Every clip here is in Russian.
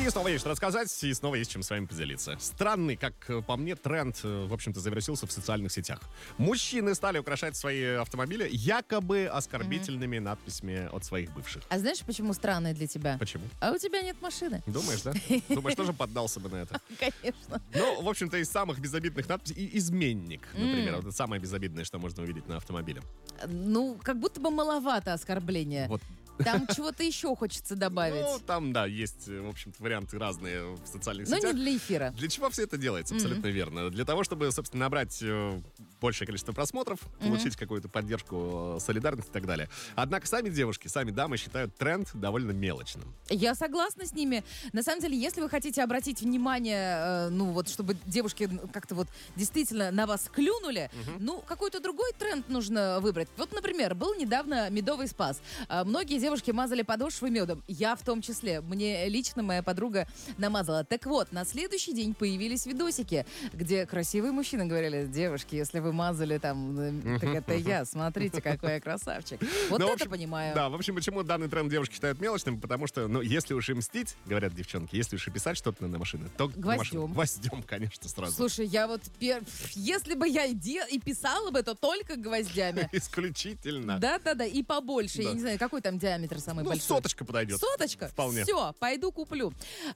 И снова есть что рассказать, и снова есть чем с вами поделиться. Странный, как по мне, тренд, в общем-то, завирусился в социальных сетях. Мужчины стали украшать свои автомобили якобы оскорбительными надписями от своих бывших. А знаешь, почему странный для тебя? Почему? А у тебя нет машины. Думаешь, да? Думаешь, тоже поддался бы на это? Конечно. Ну, в общем-то, из самых безобидных надписей и изменник, например. Вот это самое безобидное, что можно увидеть на автомобиле. Ну, как будто бы маловато оскорбления. Вот. Там чего-то еще хочется добавить. Ну, там, да, есть, в общем-то, варианты разные в социальных Но сетях. не для эфира. Для чего все это делается? Абсолютно верно. Для того, чтобы, собственно, набрать большее количество просмотров, получить какую-то поддержку, солидарность и так далее. Однако сами девушки, сами дамы считают тренд довольно мелочным. Я согласна с ними. На самом деле, если вы хотите обратить внимание, ну вот, чтобы девушки как-то вот действительно на вас клюнули, ну, какой-то другой тренд нужно выбрать. Вот, например, был недавно медовый спас. Многие девушки мазали подошвы медом. Я в том числе. Мне лично моя подруга намазала. Так вот, на следующий день появились видосики, где красивые мужчины говорили: девушки, если вы мазали там, так это я, смотрите, какой я красавчик. Вот Ну, в это общем, понимаю. Да, в общем, почему данный тренд девушки считают мелочным? Потому что, ну, если уж и мстить, говорят девчонки, если уж и писать что-то на машины, то на машину гвоздем, конечно, сразу. Слушай, я вот если бы я и писала бы, то только гвоздями. Исключительно. Да-да-да, и побольше. Я не знаю, какой там диаметр самый Ну, большой. соточка подойдет. Соточка? Вполне. Все, пойду куплю.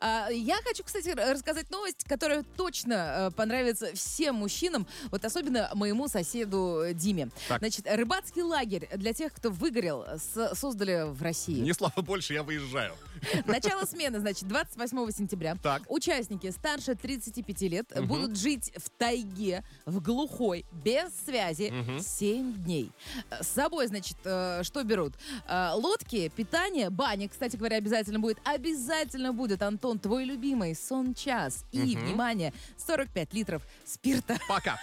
Я хочу, кстати, рассказать новость, которая точно понравится всем мужчинам, вот особенно моему соседу Диме. Так. Значит, рыбацкий лагерь для тех, кто выгорел, создали в России. Ни слова больше, я выезжаю. Начало смены, значит, 28 сентября. Так. Участники старше 35 лет будут жить в тайге, в глухой, без связи 7 дней. С собой, значит, что берут? Лодки, питание, баня, кстати говоря, обязательно будет. Обязательно будет, Антон, твой любимый сон-час. И, внимание, 45 литров спирта. Пока.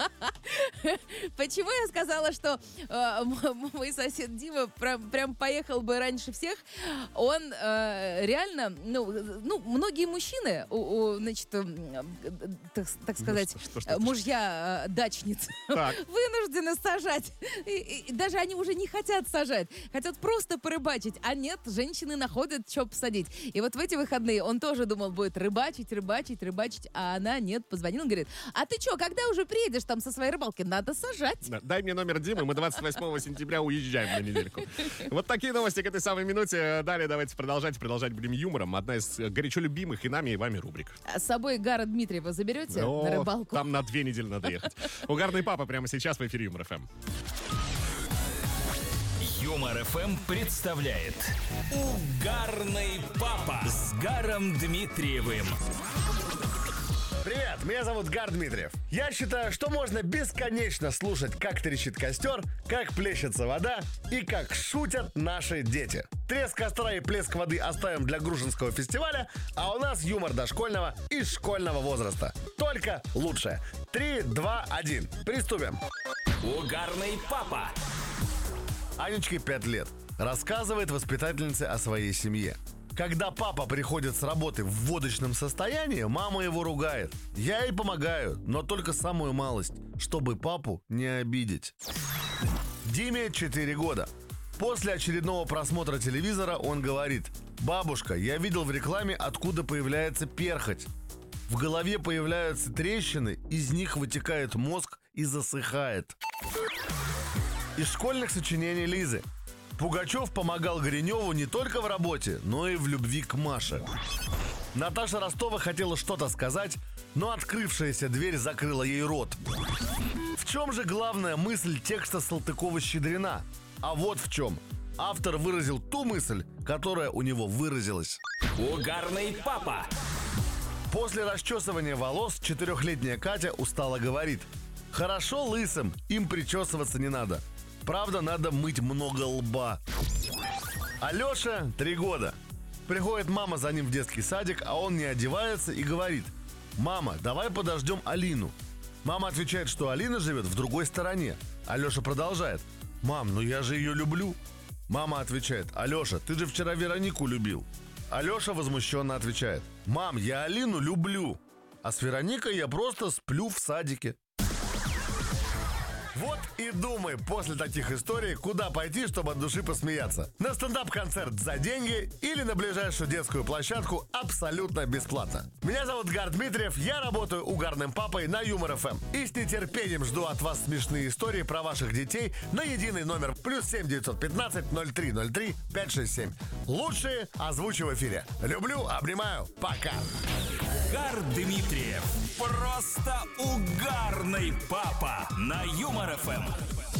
Почему я сказала, что мой сосед Дима прям поехал бы раньше всех? Он реально, ну, многие мужчины, значит, так сказать, что? мужья дачниц, Так. вынуждены сажать. И даже они уже не хотят сажать. Хотят просто порыбачить. А нет, женщины находят, что посадить. И вот в эти выходные он тоже думал, будет рыбачить, а она нет. Позвонил, говорит: а ты что, когда уже приедешь там со своей рыбалки? Надо сажать. Да, дай мне номер Димы, мы 28 сентября уезжаем на недельку. Вот такие новости к этой самой минуте. Далее давайте продолжать будем юмором. Одна из горячо любимых и нами, и вами рубрик. А с собой Гара Дмитриева заберете на рыбалку? Там на 2 недели надо ехать. Угарный папа прямо сейчас в эфире Юмор ФМ. Юмор ФМ представляет Угарный папа с Гаром Дмитриевым. Привет, меня зовут Гар Дмитриев. Я считаю, что можно бесконечно слушать, как трещит костер, как плещется вода и как шутят наши дети. Треск костра и плеск воды оставим для Грушинского фестиваля, а у нас юмор дошкольного и школьного возраста. Только лучше. 3, 2, 1. Приступим. Угарный папа. Анечке 5 лет. Рассказывает воспитательнице о своей семье. Когда папа приходит с работы в водочном состоянии, мама его ругает. Я ей помогаю, но только самую малость, чтобы папу не обидеть. Диме 4 года. После очередного просмотра телевизора он говорит: бабушка, я видел в рекламе, откуда появляется перхоть. В голове появляются трещины, из них вытекает мозг и засыхает. Из школьных сочинений Лизы. Пугачев помогал Гриневу не только в работе, но и в любви к Маше. Наташа Ростова хотела что-то сказать, но открывшаяся дверь закрыла ей рот. В чем же главная мысль текста Салтыкова-Щедрина? А вот в чем. Автор выразил ту мысль, которая у него выразилась. Угарный папа. После расчесывания волос 4-летняя Катя устало говорит: хорошо лысым, им причесываться не надо. Правда, надо мыть много лба. Алеша 3 года. Приходит мама за ним в детский садик, а он не одевается и говорит: мама, давай подождем Алину. Мама отвечает, что Алина живет в другой стороне. Алеша продолжает: мам, ну я же ее люблю. Мама отвечает: Алеша, ты же вчера Веронику любил. Алеша возмущенно отвечает: мам, я Алину люблю, а с Вероникой я просто сплю в садике. Вот и думай после таких историй, куда пойти, чтобы от души посмеяться. На стендап-концерт за деньги или на ближайшую детскую площадку абсолютно бесплатно. Меня зовут Гар Дмитриев, я работаю угарным папой на Юмор ФМ. И с нетерпением жду от вас смешные истории про ваших детей на единый номер +7 915 0303 567. Лучшие озвучу в эфире. Люблю, обнимаю, пока. Гар Дмитриев. Просто угарный папа на Юмор ФМ.